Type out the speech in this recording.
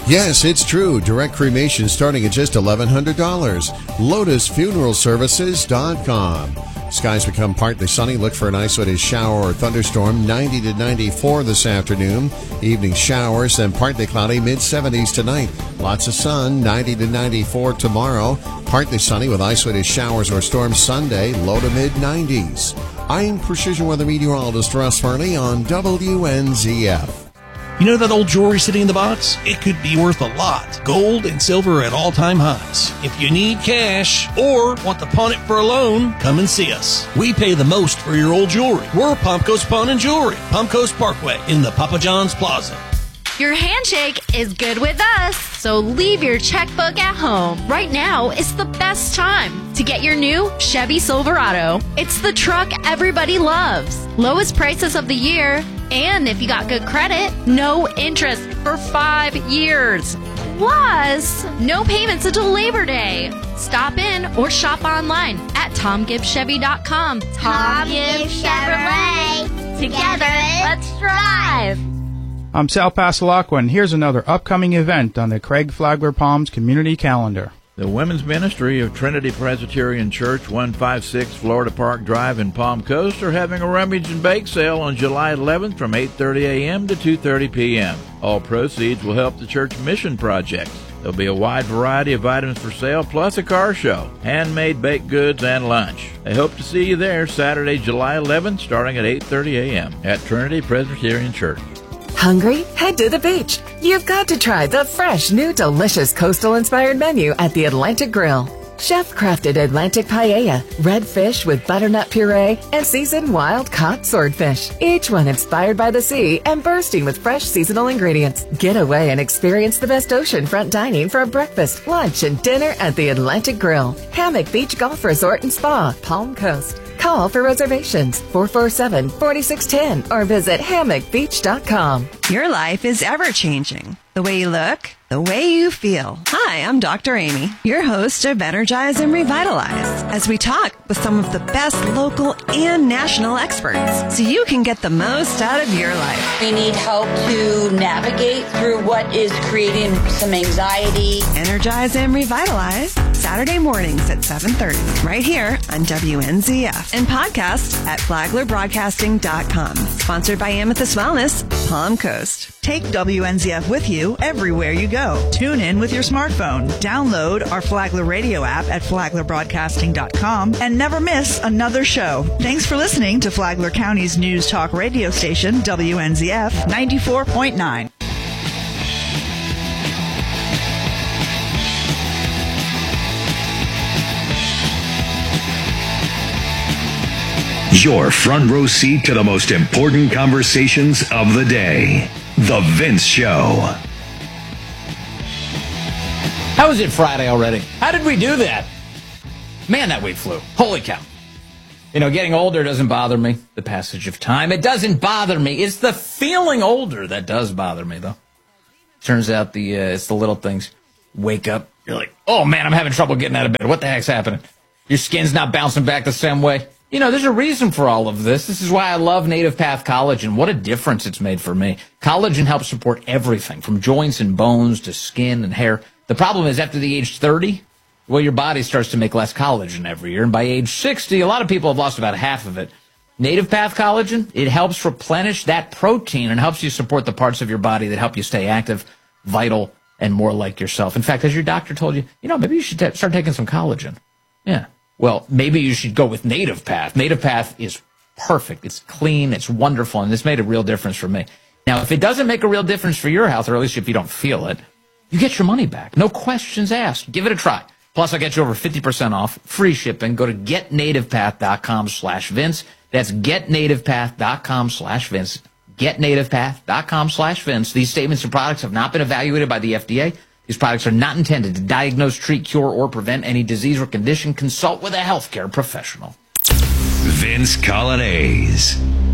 Yes, it's true. Direct cremation starting at just $1,100. LotusFuneralServices.com. Skies become partly sunny. Look for an isolated shower or thunderstorm. 90 to 94 this afternoon. Evening showers, then partly cloudy. Mid-70s tonight. Lots of sun. 90 to 94 tomorrow. Partly sunny with isolated showers or storms Sunday. Low to mid-90s. I'm Precision Weather Meteorologist Russ Farley on WNZF. You know that old jewelry sitting in the box? It could be worth a lot. Gold and silver at all-time highs. If you need cash or want to pawn it for a loan, come and see us. We pay the most for your old jewelry. We're Palm Coast Pawn and Jewelry, Palm Coast Parkway in the Papa John's Plaza. Your handshake is good with us, so leave your checkbook at home. Right now is the best time to get your new Chevy Silverado. It's the truck everybody loves. Lowest prices of the year, and if you got good credit, no interest for 5 years. Plus, no payments until Labor Day. Stop in or shop online at TomGibbsChevy.com. Tom Gibbs Chevrolet. Together, let's drive. I'm Sal Pasalacqua, and here's another upcoming event on the Craig Flagler Palms community calendar. The Women's Ministry of Trinity Presbyterian Church, 156 Florida Park Drive in Palm Coast, are having a rummage and bake sale on July 11th from 8:30 a.m. to 2:30 p.m. All proceeds will help the church mission projects. There'll be a wide variety of items for sale, plus a car show, handmade baked goods, and lunch. They hope to see you there Saturday, July 11th, starting at 8:30 a.m. at Trinity Presbyterian Church. Hungry? Head to the beach. You've got to try the fresh, new, delicious coastal-inspired menu at the Atlantic Grill. Chef-crafted Atlantic paella, red fish with butternut puree, and seasoned wild-caught swordfish. Each one inspired by the sea and bursting with fresh seasonal ingredients. Get away and experience the best oceanfront dining for a breakfast, lunch, and dinner at the Atlantic Grill. Hammock Beach Golf Resort and Spa, Palm Coast. Call for reservations 447-4610 or visit hammockbeach.com. Your life is ever-changing. The way you look, the way you feel. Hi, I'm Dr. Amy, your host of Energize and Revitalize, as we talk with some of the best local and national experts so you can get the most out of your life. We need help to navigate through what is creating some anxiety. Energize and Revitalize, Saturday mornings at 7:30, right here on WNZF, and podcast at flaglerbroadcasting.com. Sponsored by Amethyst Wellness, Palm Coast. Take WNZF with you everywhere you go. Tune in with your smartphone. Download our Flagler radio app at flaglerbroadcasting.com and never miss another show. Thanks for listening to Flagler County's news talk radio station, WNZF 94.9. Your front row seat to the most important conversations of the day. The Vince Show. How is it Friday already? How did we do that? Man, that week flew. Holy cow. You know, getting older doesn't bother me. The passage of time, it doesn't bother me. It's the feeling older that does bother me, though. Turns out it's the little things. Wake up, you're like, oh man, I'm having trouble getting out of bed. What the heck's happening? Your skin's not bouncing back the same way. You know, there's a reason for all of this. This is why I love Native Path Collagen. What a difference it's made for me. Collagen helps support everything from joints and bones to skin and hair. The problem is after the age 30, well, your body starts to make less collagen every year. And by age 60, a lot of people have lost about half of it. Native Path Collagen, it helps replenish that protein and helps you support the parts of your body that help you stay active, vital, and more like yourself. In fact, as your doctor told you, maybe you should start taking some collagen. Yeah. Well, maybe you should go with Native Path. Native Path is perfect. It's clean. It's wonderful. And this made a real difference for me. Now, if it doesn't make a real difference for your health, or at least if you don't feel it, you get your money back. No questions asked. Give it a try. Plus, I'll get you over 50% off, free shipping. Go to getnativepath.com/Vince. That's getnativepath.com/Vince. Getnativepath.com/Vince. These statements and products have not been evaluated by the FDA. These products are not intended to diagnose, treat, cure, or prevent any disease or condition. Consult with a healthcare professional. Vince Colonnese.